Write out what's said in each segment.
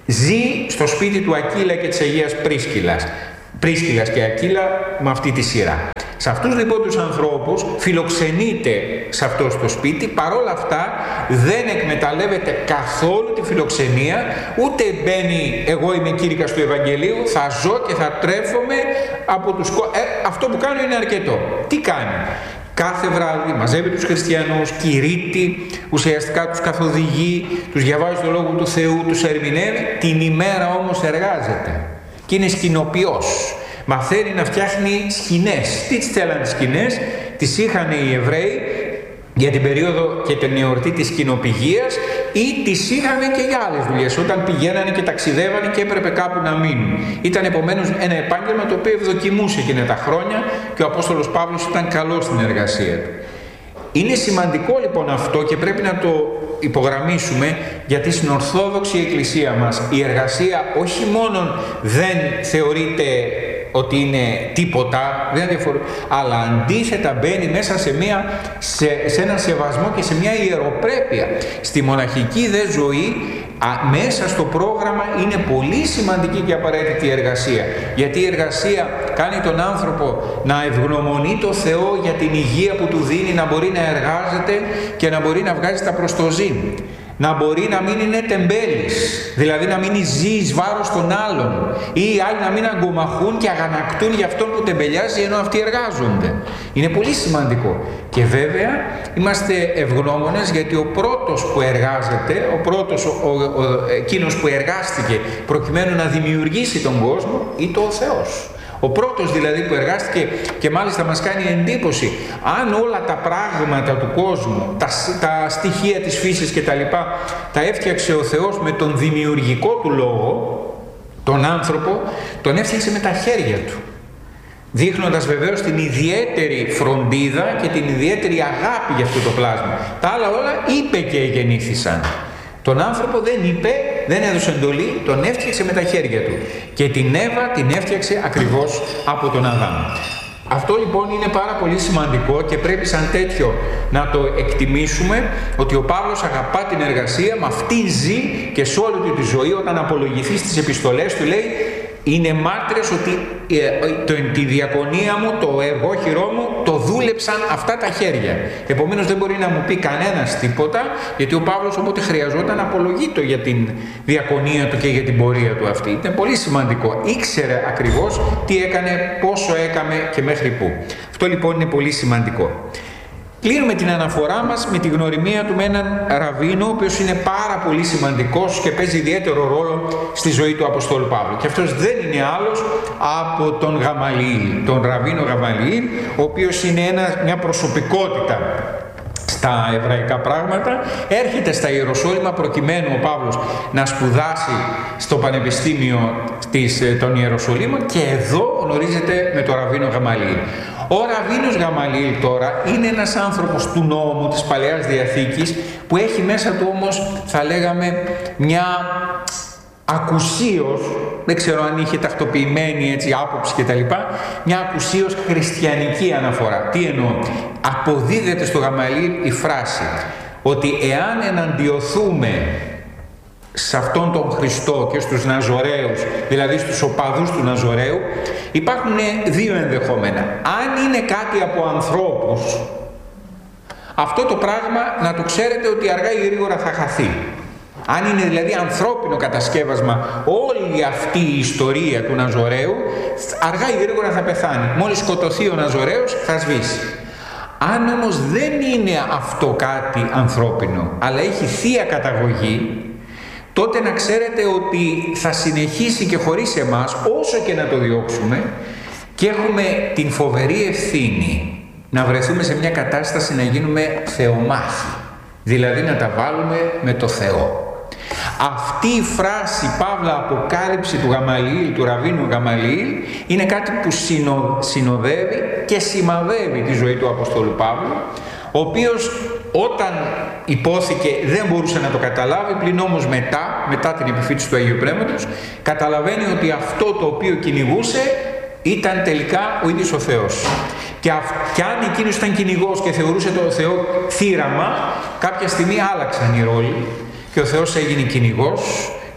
ζει στο σπίτι του Ακύλα και της Αγίας Πρίσκυλας και Ακύλα με αυτή τη σειρά. Σε αυτούς λοιπόν τους ανθρώπους φιλοξενείται σε αυτό το σπίτι, παρόλα αυτά δεν εκμεταλλεύεται καθόλου τη φιλοξενία, ούτε μπαίνει εγώ είμαι κήρυκας του Ευαγγελίου, θα ζω και θα τρέφομαι από τους... αυτό που κάνω είναι αρκετό. Τι κάνει? Κάθε βράδυ μαζεύει τους χριστιανούς, κηρύττει, ουσιαστικά τους καθοδηγεί, τους διαβάζει το Λόγο του Θεού, τους ερμηνεύει, την ημέρα όμως εργάζεται και είναι σκηνοποιός. Μαθαίνει να φτιάχνει σκηνές. Τι τις θέλαν τις σκηνές? Τις είχαν οι Εβραίοι για την περίοδο και την εορτή της σκηνοπηγίας ή τις είχαν και για άλλες δουλειές, όταν πηγαίνανε και ταξιδεύανε και έπρεπε κάπου να μείνουν. Ήταν επομένως ένα επάγγελμα το οποίο ευδοκιμούσε εκείνα τα χρόνια και ο Απόστολος Παύλος ήταν καλός στην εργασία του. Είναι σημαντικό λοιπόν αυτό και πρέπει να το υπογραμμίσουμε, γιατί στην Ορθόδοξη Εκκλησία μας η εργασία όχι μόνο δεν θεωρείται ότι είναι τίποτα, δεν διαφορετικό, αλλά αντίθετα μπαίνει μέσα σε ένα σεβασμό και σε μια ιεροπρέπεια. Στη μοναχική δε ζωή μέσα στο πρόγραμμα είναι πολύ σημαντική και απαραίτητη η εργασία, γιατί η εργασία κάνει τον άνθρωπο να ευγνωμονεί το Θεό για την υγεία που του δίνει, να μπορεί να εργάζεται και να μπορεί να βγάζει τα προστοζήν, να μπορεί να μην είναι τεμπέλης, δηλαδή να μην ζει εις βάρος των άλλων, ή οι άλλοι να μην αγκομαχούν και αγανακτούν για αυτόν που τεμπελιάζει ενώ αυτοί εργάζονται. Είναι πολύ σημαντικό. Και βέβαια είμαστε ευγνώμονες, γιατί ο πρώτος που εργάζεται, εκείνος που εργάστηκε προκειμένου να δημιουργήσει τον κόσμο, ήταν ο Θεός. Ο πρώτος δηλαδή που εργάστηκε, και μάλιστα μας κάνει εντύπωση, αν όλα τα πράγματα του κόσμου, τα στοιχεία της φύσης και τα λοιπά, τα έφτιαξε ο Θεός με τον δημιουργικό του λόγο, τον άνθρωπο, τον έφτιαξε με τα χέρια του, δείχνοντας βεβαίως την ιδιαίτερη φροντίδα και την ιδιαίτερη αγάπη για αυτό το πλάσμα. Τα άλλα όλα είπε και γεννήθησαν. Τον άνθρωπο δεν είπε, δεν έδωσε εντολή, τον έφτιαξε με τα χέρια του. Και την Εύα την έφτιαξε ακριβώς από τον Αδάμ. Αυτό λοιπόν είναι πάρα πολύ σημαντικό και πρέπει σαν τέτοιο να το εκτιμήσουμε, ότι ο Παύλος αγαπά την εργασία, με αυτή ζει και σε όλη του τη ζωή. Όταν απολογηθεί στις επιστολές του λέει, είναι μάρτυρες ότι τη διακονία μου, το εργόχειρό μου, το δούλεψαν αυτά τα χέρια. Επομένως δεν μπορεί να μου πει κανένας τίποτα, γιατί ο Παύλος όποτε χρειαζόταν απολογείτο για την διακονία του και για την πορεία του αυτή. Ήταν πολύ σημαντικό. Ήξερε ακριβώς τι έκανε, πόσο έκαμε και μέχρι πού. Αυτό λοιπόν είναι πολύ σημαντικό. Κλείνουμε την αναφορά μας με τη γνωριμία του με έναν ραβίνο, ο οποίος είναι πάρα πολύ σημαντικός και παίζει ιδιαίτερο ρόλο στη ζωή του Αποστόλου Παύλου. Και αυτός δεν είναι άλλος από τον Γαμαλιήλ, τον ραβίνο Γαμαλιήλ, ο οποίος είναι μια προσωπικότητα στα εβραϊκά πράγματα. Έρχεται στα Ιεροσόλυμα προκειμένου ο Παύλος να σπουδάσει στο Πανεπιστήμιο των Ιεροσολύμων, και εδώ γνωρίζεται με τον ραβίνο Γαμαλιήλ. Ο ραβίνος Γαμαλιήλ τώρα είναι ένας άνθρωπος του νόμου της Παλαιάς Διαθήκης, που έχει μέσα του όμως, θα λέγαμε, μια ακουσίως, δεν ξέρω αν είχε τακτοποιημένη έτσι άποψη και τα λοιπά, μια ακουσίως χριστιανική αναφορά. Τι εννοώ? Αποδίδεται στο Γαμαλιήλ η φράση ότι εάν εναντιωθούμε σε αυτόν τον Χριστό και στους Ναζωραίους, δηλαδή στους οπαδούς του Ναζωραίου, υπάρχουν δύο ενδεχόμενα. Αν είναι κάτι από ανθρώπους, αυτό το πράγμα να το ξέρετε ότι αργά ή γρήγορα θα χαθεί. Αν είναι δηλαδή ανθρώπινο κατασκεύασμα όλη αυτή η ιστορία του Ναζωραίου, αργά ή γρήγορα θα πεθάνει. Μόλις σκοτωθεί ο Ναζωραίος θα σβήσει. Αν όμως δεν είναι αυτό κάτι ανθρώπινο, αλλά έχει θεία καταγωγή, τότε να ξέρετε ότι θα συνεχίσει και χωρίς εμάς, όσο και να το διώξουμε, και έχουμε την φοβερή ευθύνη να βρεθούμε σε μια κατάσταση να γίνουμε θεομάχοι, δηλαδή να τα βάλουμε με το Θεό. Αυτή η φράση, παύλα αποκάλυψη του Γαμαλιήλ, του ραβίνου Γαμαλιήλ, είναι κάτι που συνοδεύει και σημαδεύει τη ζωή του Αποστόλου Παύλου, ο οποίος όταν υπόθηκε δεν μπορούσε να το καταλάβει, πλην όμως μετά την επιφύτηση του Αγίου Πνεύματος, καταλαβαίνει ότι αυτό το οποίο κυνηγούσε ήταν τελικά ο ίδιος ο Θεός. Και αν εκείνος ήταν κυνηγός και θεωρούσε το Θεό θύραμα, κάποια στιγμή άλλαξαν οι ρόλοι και ο Θεός έγινε κυνηγός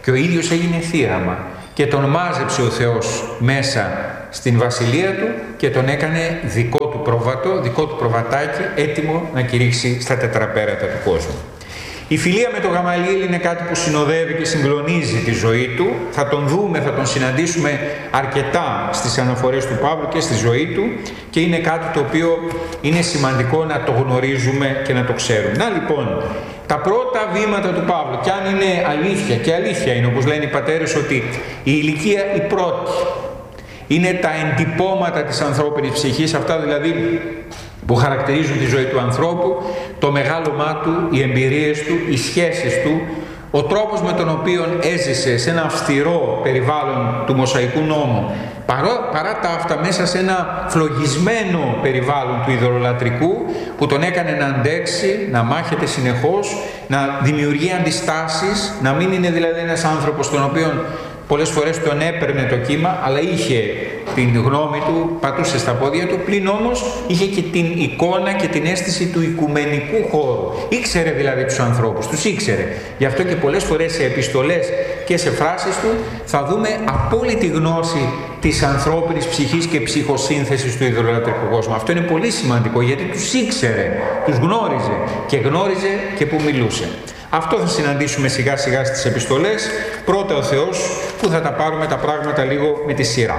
και ο ίδιος έγινε θύραμα και τον μάζεψε ο Θεός μέσα στην βασιλεία του και τον έκανε δικό του πρόβατο, δικό του προβατάκι, έτοιμο να κηρύξει στα τετραπέρατα του κόσμου. Η φιλία με τον Γαμαλίελ είναι κάτι που συνοδεύει και συγκλονίζει τη ζωή του. Θα τον δούμε, θα τον συναντήσουμε αρκετά στις αναφορές του Παύλου και στη ζωή του και είναι κάτι το οποίο είναι σημαντικό να το γνωρίζουμε και να το ξέρουμε. Να λοιπόν, τα πρώτα βήματα του Παύλου, και αν είναι αλήθεια, και αλήθεια είναι όπως λένε οι πατέρες ότι η ηλικία η πρώτη είναι τα εντυπώματα της ανθρώπινης ψυχής, αυτά δηλαδή που χαρακτηρίζουν τη ζωή του ανθρώπου, το μεγάλωμά του, οι εμπειρίες του, οι σχέσεις του, ο τρόπος με τον οποίο έζησε σε ένα αυστηρό περιβάλλον του Μωσαϊκού νόμου, παρά τα αυτά μέσα σε ένα φλογισμένο περιβάλλον του ειδωλολατρικού που τον έκανε να αντέξει, να μάχεται συνεχώς, να δημιουργεί αντιστάσεις, να μην είναι δηλαδή ένας άνθρωπος τον οποίον πολλές φορές τον έπαιρνε το κύμα, αλλά είχε την γνώμη του, πατούσε στα πόδια του, πλην όμως είχε και την εικόνα και την αίσθηση του οικουμενικού χώρου. Ήξερε δηλαδή τους ανθρώπους, τους ήξερε. Γι' αυτό και πολλές φορές σε επιστολές και σε φράσεις του θα δούμε απόλυτη γνώση της ανθρώπινης ψυχής και ψυχοσύνθεσης του ειδωλολατρικού κόσμου. Αυτό είναι πολύ σημαντικό γιατί τους ήξερε, τους γνώριζε και γνώριζε και που μιλούσε. Αυτό θα συναντήσουμε σιγά σιγά στις επιστολές. Πρώτα ο Θεός που θα τα πάρουμε τα πράγματα λίγο με τη σειρά.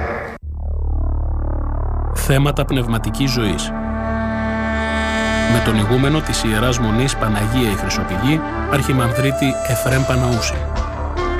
Θέματα πνευματικής ζωής. Με τον ηγούμενο της Ιεράς Μονής Παναγία η Χρυσοπηγή, Αρχιμανδρίτη Εφραίμ Παναούση.